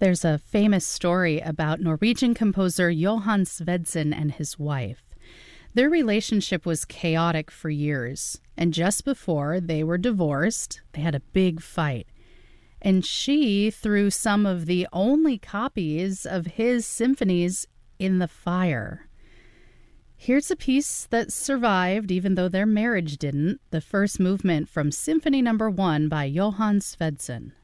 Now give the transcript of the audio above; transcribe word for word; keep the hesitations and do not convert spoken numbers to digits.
There's a famous story about Norwegian composer Johann Svendsen and his wife. Their relationship was chaotic for years, and just before they were divorced, they had a big fight. And she threw some of the only copies of his symphonies in the fire. Here's a piece that survived, even though their marriage didn't, the first movement from Symphony Number One by Johann Svendsen.